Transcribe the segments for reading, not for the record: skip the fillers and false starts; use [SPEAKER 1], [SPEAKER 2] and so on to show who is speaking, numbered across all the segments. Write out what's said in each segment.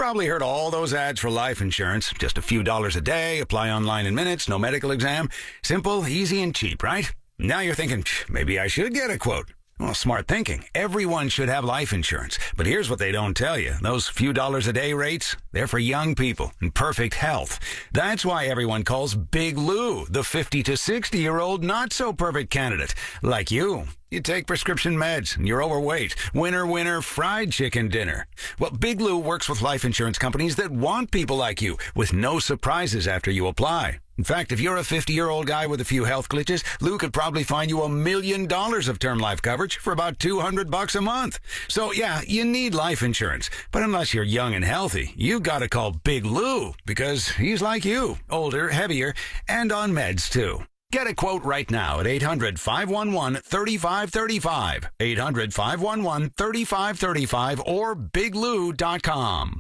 [SPEAKER 1] probably heard all those ads for life insurance. Just a few dollars a day, apply online in minutes, no medical exam. Simple, easy, and cheap, right? Now you're thinking, maybe I should get a quote. Well, smart thinking. Everyone should have life insurance. But here's what they don't tell you. Those few dollars a day rates, they're for young people in perfect health. That's why everyone calls Big Lou the 50 to 60-year-old not-so-perfect candidate. Like you. You take prescription meds and you're overweight. Winner, winner, fried chicken dinner. Well, Big Lou works with life insurance companies that want people like you with no surprises after you apply. In fact, if you're a 50-year-old guy with a few health glitches, Lou could probably find you $1 million of term life coverage for about $200 a month. So, yeah, you need life insurance. But unless you're young and healthy, you gotta call Big Lou because he's like you, older, heavier, and on meds, too. Get a quote right now at 800-511-3535, 800-511-3535, or biglou.com.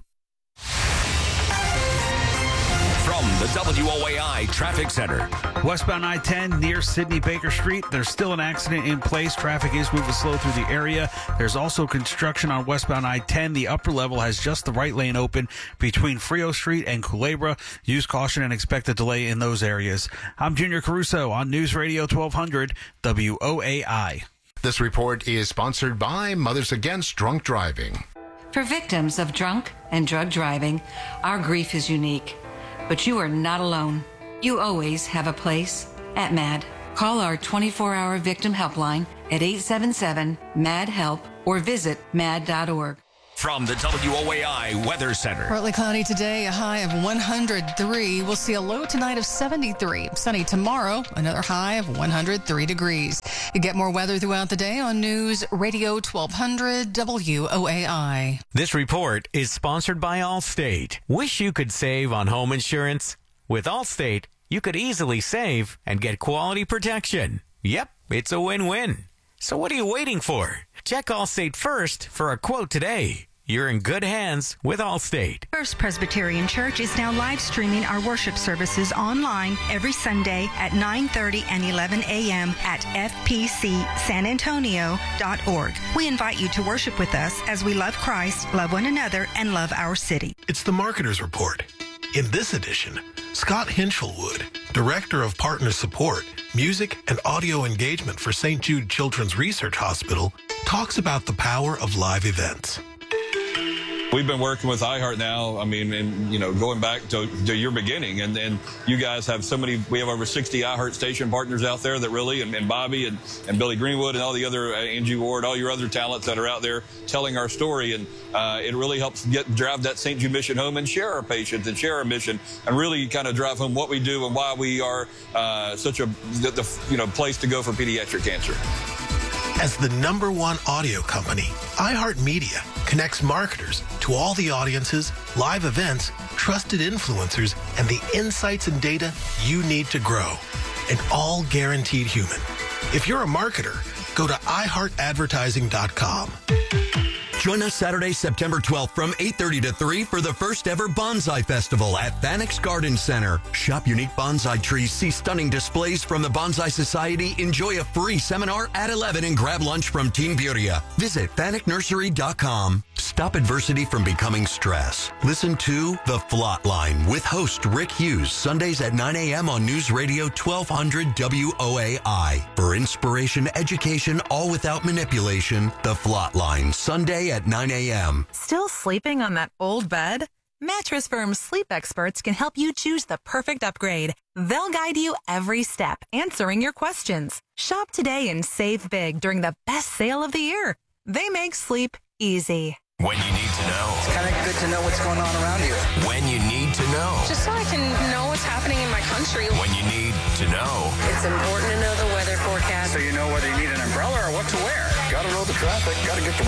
[SPEAKER 2] From the WOAI Traffic Center.
[SPEAKER 3] Westbound I-10 near Sidney Baker Street. There's still an accident in place. Traffic is moving slow through the area. There's also construction on westbound I-10. The upper level has just the right lane open between Frio Street and Culebra. Use caution and expect a delay in those areas. I'm Junior Caruso on News Radio 1200 WOAI.
[SPEAKER 4] This report is sponsored by Mothers Against Drunk Driving.
[SPEAKER 5] For victims of drunk and drug driving, our grief is unique. But you are not alone. You always have a place at MAD. Call our 24-hour victim helpline at 877-MAD-HELP or visit mad.org.
[SPEAKER 2] From the WOAI Weather Center.
[SPEAKER 6] Partly cloudy today, a high of 103. We'll see a low tonight of 73. Sunny tomorrow, another high of 103 degrees. You get more weather throughout the day on News Radio 1200 WOAI.
[SPEAKER 7] This report is sponsored by Allstate. Wish you could save on home insurance? With Allstate, you could easily save and get quality protection. Yep, it's a win-win. So what are you waiting for? Check Allstate first for a quote today. You're in good hands with Allstate.
[SPEAKER 8] First Presbyterian Church is now live streaming our worship services online every Sunday at 9:30 and 11 a.m. at fpcsanantonio.org. We invite you to worship with us as we love Christ, love one another, and love our city.
[SPEAKER 9] It's the Marketer's Report. In this edition, Scott Hinchelwood, Director of Partner Support, Music and Audio Engagement for St. Jude Children's Research Hospital, talks about the power of live events.
[SPEAKER 10] We've been working with iHeart now, going back to your beginning, and you guys have so many, we have over 60 iHeart station partners out there that really, and Bobby and Billy Greenwood and all the other, Angie Ward, all your other talents that are out there telling our story, and it really helps drive that St. Jude mission home and share our patients and share our mission, and really kind of drive home what we do and why we are such a place to go for pediatric cancer.
[SPEAKER 9] As the #1 audio company, iHeartMedia connects marketers to all the audiences, live events, trusted influencers, and the insights and data you need to grow. And all guaranteed human. If you're a marketer, go to iHeartAdvertising.com.
[SPEAKER 11] Join us Saturday, September 12th from 8:30 to 3 for the first ever Bonsai Festival at Fanix Garden Center. Shop unique bonsai trees, see stunning displays from the Bonsai Society, enjoy a free seminar at 11, and grab lunch from Team Beautia. Visit FanicNursery.com. Stop adversity from becoming stress. Listen to The Flot Line with host Rick Hughes, Sundays at 9 a.m. on News Radio 1200 WOAI. For inspiration, education, all without manipulation, The Flot Line, Sunday at 9 a.m.
[SPEAKER 12] Still sleeping on that old bed? Mattress Firm's sleep experts can help you choose the perfect upgrade. They'll guide you every step, answering your questions. Shop today and save big during the best sale of the year. They make sleep easy.
[SPEAKER 2] When you need to know.
[SPEAKER 13] It's kind of good to know what's going on around you.
[SPEAKER 2] When you need to know.
[SPEAKER 14] Just so I can know what's happening in my country.
[SPEAKER 2] When you need to know.
[SPEAKER 14] It's important to know the weather forecast.
[SPEAKER 15] So you know whether you need an umbrella or what to wear. Got to know the traffic. Got to get the